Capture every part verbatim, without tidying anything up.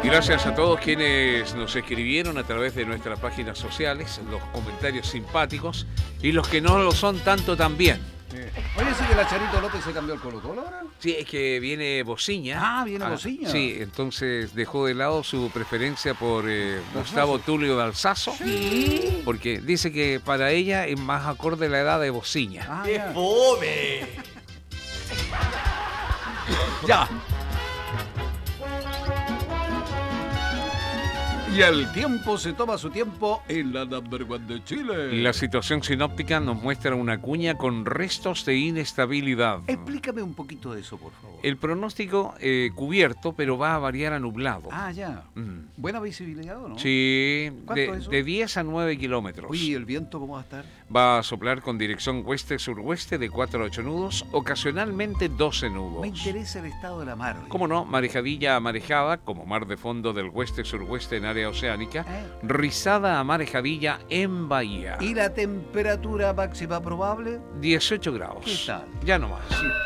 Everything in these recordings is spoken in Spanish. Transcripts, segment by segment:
Gracias a todos quienes nos escribieron a través de nuestras páginas sociales, los comentarios simpáticos y los que no lo son tanto también. Eh, Oye, sí que la Charito López se cambió el Colo-Colo ahora. Sí, es que viene Bociña. Ah, viene ah, Bociña. Sí, entonces dejó de lado su preferencia por eh, Gustavo Tulio de Alsazo. Sí. Porque dice que para ella es más acorde la edad de Bociña. Ah, ¡Qué ya. fome! Ya. Y el tiempo se toma su tiempo en la number one de Chile. La situación sinóptica nos muestra una cuña con restos de inestabilidad. Explícame un poquito de eso, por favor. El pronóstico eh, cubierto, pero va a variar a nublado. Ah, ya. Mm. ¿Buena visibilidad o no? Sí, ¿Cuánto de, es eso? de diez a nueve kilómetros. Oye, ¿y el viento cómo va a estar? Va a soplar con dirección oeste-suroeste de cuatro a ocho nudos, ocasionalmente doce nudos. Me interesa el estado de la mar. Oye. ¿Cómo no? Marejadilla a marejada, como mar de fondo del oeste-suroeste en área oceánica, ¿Eh? rizada a marejadilla en bahía. ¿Y la temperatura máxima probable? dieciocho grados. ¿Qué tal? Ya nomás.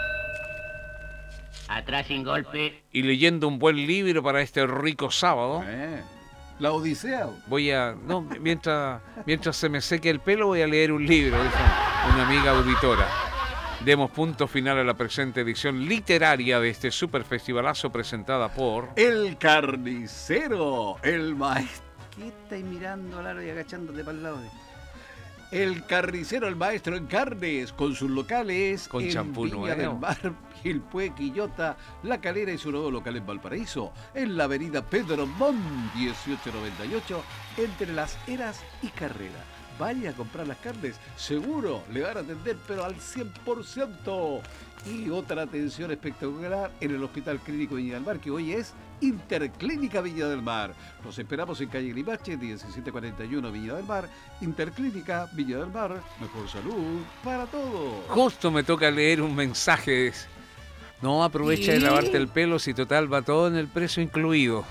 Atrás sin golpe. Y leyendo un buen libro para este rico sábado, Eh, La Odisea. voy a... No, mientras, mientras se me seque el pelo voy a leer un libro, dijo una amiga auditora. Demos punto final a la presente edición literaria de este super festivalazo presentada por... El carnicero, el maestro. ¿Qué estáis mirando, Laro, y agachándote para el lado? De... El carnicero, el maestro en carnes, con sus locales Con en champú Viña nuevo. del Mar, Quilpué, Quillota, La Calera y su nuevo local en Valparaíso, en la avenida Pedro Montt, dieciocho noventa y ocho, entre Las Heras y Carrera. Vaya a comprar las carnes, seguro le van a atender, pero al cien por ciento. Y otra atención espectacular en el Hospital Clínico Viña del Mar, que hoy es Interclínica Viña del Mar. Los esperamos en calle Limache, diecisiete cuarenta y uno Viña del Mar. Interclínica Viña del Mar, mejor salud para todos. Justo me toca leer un mensaje. No, aprovecha de lavarte el pelo si total va todo en el precio incluido.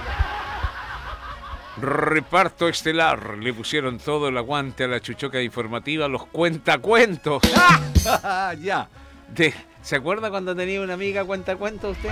Reparto estelar. Le pusieron todo el aguante a la chuchoca informativa, los cuentacuentos. ¡Ah! Ya. De, ¿Se acuerda cuando tenía una amiga cuentacuentos usted?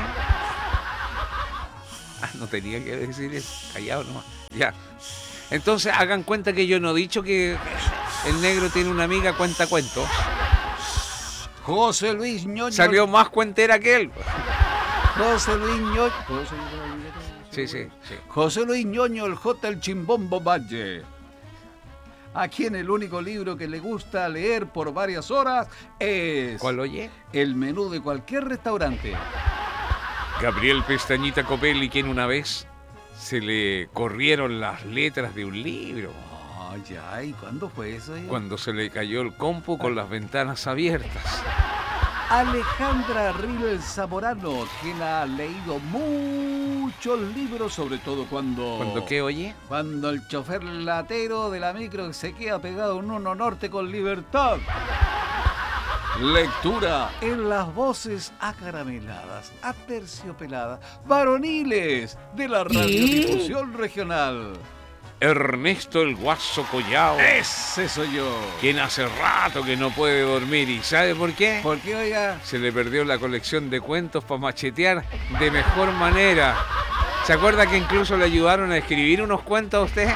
Ah, no tenía que decir eso. Callado nomás. Ya. Entonces hagan cuenta que yo no he dicho que el negro tiene una amiga cuentacuentos. José Luis Ñoño. Salió más cuentera que él. José Luis Ñoño. ¿Puedo seguir con la libreta? Sí, sí, sí. José Luis Ñoño, el J, el Chimbombo Valle. A quien el único libro que le gusta leer por varias horas es... ¿Cuál oye? El menú de cualquier restaurante. Gabriel Pestañita Copelli, quien una vez se le corrieron las letras de un libro. Ah, ya, ¿y cuándo fue eso? Ya? Cuando se le cayó el compu con las ventanas abiertas. Alejandra Rivel Zamorano, quien ha leído muchos libros, sobre todo cuando... ¿Cuándo qué oye? Cuando el chofer latero de la micro se queda pegado en uno norte con libertad. Lectura en las voces acarameladas, aterciopeladas, varoniles de la radiodifusión regional. Ernesto el Guaso Collao, Ese soy yo. quien hace rato que no puede dormir. ¿Y sabe por qué? ¿Por qué, oiga? Se le perdió la colección de cuentos para machetear de mejor manera. ¿Se acuerda que incluso le ayudaron a escribir unos cuentos a usted?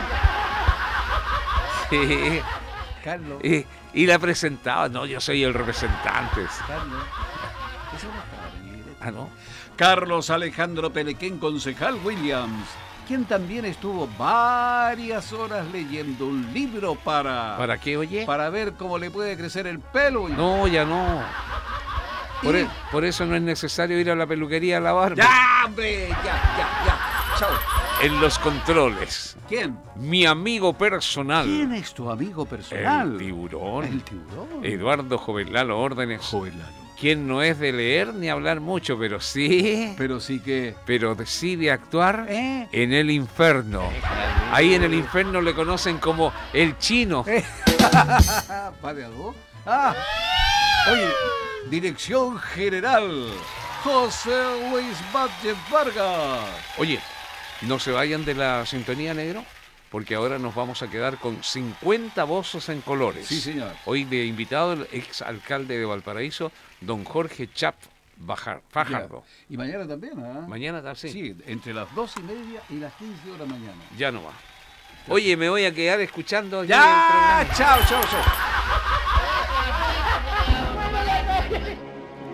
Sí. Carlos. Y, y la presentaba. No, yo soy el representante. Carlos. Eso no estaba en mi libreta. Ah, ¿no? Carlos Alejandro Pelequén, concejal Williams, quien también estuvo varias horas leyendo un libro para... ¿Para qué, oye? para ver cómo le puede crecer el pelo. Y... No, ya no. Por, ¿Y? e- por eso no es necesario ir a la peluquería a lavarme. ¡Ya, hombre! ¡Ya, ya, ya! ¡Chao! En los controles, ¿Quién? mi amigo personal, ¿Quién es tu amigo personal? el tiburón, El tiburón. Eduardo Jovelalo Órdenes, Jovelano. quien no es de leer ni hablar mucho, pero sí, Pero sí que... pero decide actuar ¿Eh? en el infierno. Ahí en el infierno le conocen como el chino. ¿Eh? ¿Va de a dos? ¡Ah! Oye, Dirección General, José Luis Vázquez Vargas. Oye, no se vayan de la sintonía, negro, porque ahora nos vamos a quedar con cincuenta voces en colores. Sí, señor. Hoy de invitado el ex alcalde de Valparaíso, don Jorge Chap Bajar, Fajardo. Ya. Y mañana también, ¿ah? Mañana también. Sí, entre las dos y media y las quince horas mañana. Ya no va. Oye, me voy a quedar escuchando. Aquí Ya, chao, chao, chao.